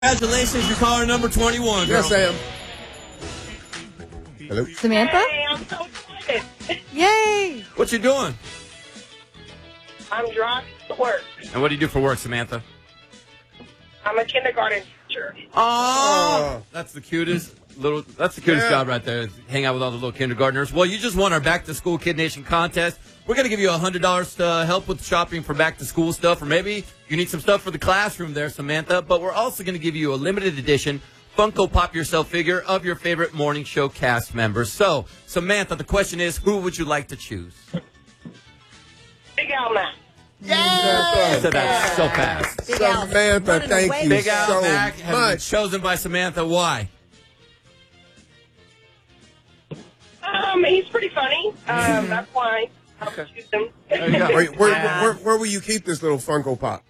Congratulations, you're caller number 21, girl. Yes, Sam. Hello. Samantha? Hey, I'm so excited. Yay! What you doing? I'm driving to work. And what do you do for work, Samantha? I'm a kindergarten teacher. Oh, that's the cutest job right there. Hang out with all the little kindergartners. Well, you just won our Back to School Kid Nation contest. We're going to give you $100 to help with shopping for back to school stuff, or maybe you need some stuff for the classroom there, Samantha. But we're also going to give you a limited edition Funko Pop Yourself figure of your favorite morning show cast members. So, Samantha, the question is, who would you like to choose? Big Al Mac. I said that so fast. Big Al. Samantha, thank you Big Al so Mac has been much. chosen by Samantha. Why? He's pretty funny. That's why I would choose him. There you go. Where will you keep this little Funko Pop?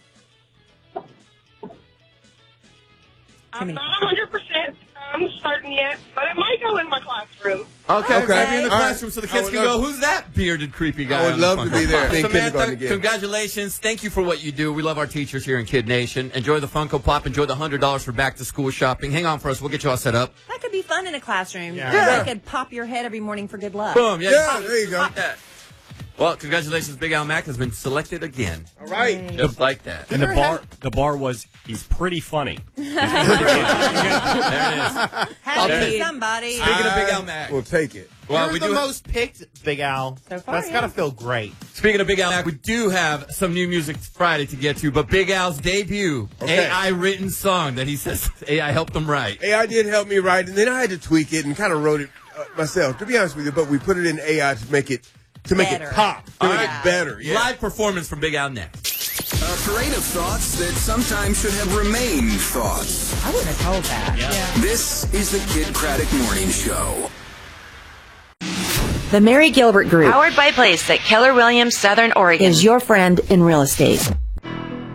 I'm not 100% certain yet, but it might go in my classroom. Okay. Maybe in the All right. classroom so the I kids would can go, love- who's that bearded, creepy guy? I would on the love to Funko be there. Pop? In kindergarten Samantha, again. congratulations. Thank you for what you do. We love our teachers here in Kid Nation. Enjoy the Funko Pop. Enjoy the $100 for back to school shopping. Hang on for us. We'll get you all set up. That could be fun in a classroom. Yeah. You could pop your head every morning for good luck. Boom. Yeah, there you go. Pop that. Well, congratulations. Big Al Mac has been selected again. All right. Just like that. And the bar was, he's pretty funny. There it is. Had to Okay. be somebody. Speaking of Big Al Mac. We'll take it. Well, You're we the do most picked, Big Al. So far, That's yeah. got to feel great. Speaking of Big Al Mac, we do have some new music Friday to get to, but Big Al's debut Okay. AI written song that he says AI helped him write. AI did help me write, and then I had to tweak it and kind of wrote it myself, to be honest with you, but we put it in AI to make it Better. pop, to make right. it better. Yeah. Live performance from Big Al next. A parade of thoughts that sometimes should have remained thoughts. I wouldn't have told that. Yeah. This is the Kid Craddock Morning Show. The Mary Gilbert Group Powered by Place at Keller Williams, Southern Oregon. is your friend in real estate.